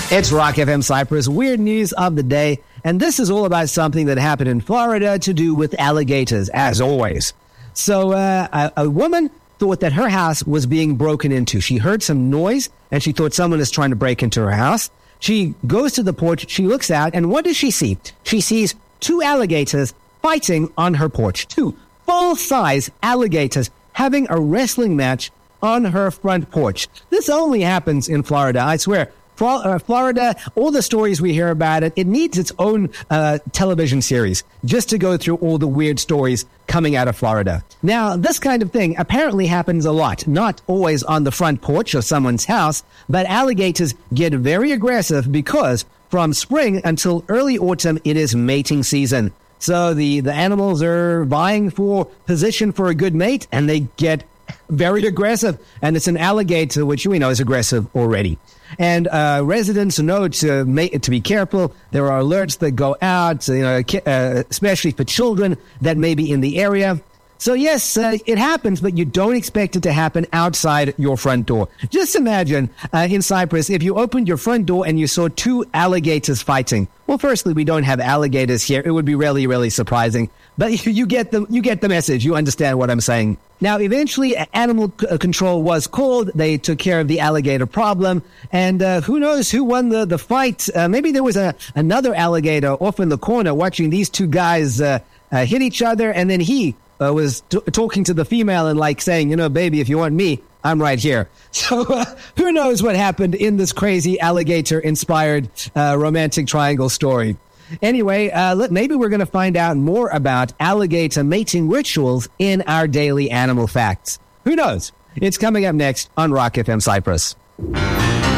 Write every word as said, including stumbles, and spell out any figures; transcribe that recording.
It's Rock F M Cyprus, weird news of the day, and this is all about something that happened in Florida to do with alligators, as always. So uh, a, a woman thought that her house was being broken into. She heard some noise, and she thought someone is trying to break into her house. She goes to the porch, she looks out, and what does she see? She sees two alligators fighting on her porch. Two full-size alligators having a wrestling match on her front porch. This only happens in Florida, I swear. Florida, all the stories we hear about it, it needs its own uh, television series just to go through all the weird stories coming out of Florida. Now, this kind of thing apparently happens a lot, not always on the front porch of someone's house, but alligators get very aggressive because from spring until early autumn, it is mating season. So the, the animals are vying for position for a good mate, and they get very aggressive, and it's an alligator, which we know is aggressive already. And uh, residents know to make, to be careful. There are alerts that go out, you know, uh, especially for children that may be in the area. So yes, uh, it happens, but you don't expect it to happen outside your front door. Just imagine uh, in Cyprus, if you opened your front door and you saw two alligators fighting. Well, firstly, we don't have alligators here. It would be really, really surprising. But you get the you get the message. You understand what I'm saying. Now, eventually, animal c- control was called. They took care of the alligator problem. And uh, who knows who won the, the fight? Uh, maybe there was a another alligator off in the corner watching these two guys uh, uh, hit each other. And then he uh, was t- talking to the female and like saying, you know, baby, if you want me, I'm right here. So uh, who knows what happened in this crazy alligator-inspired uh, romantic triangle story. Anyway, uh, let, maybe we're going to find out more about alligator mating rituals in our daily animal facts. Who knows? It's coming up next on Rock F M Cyprus.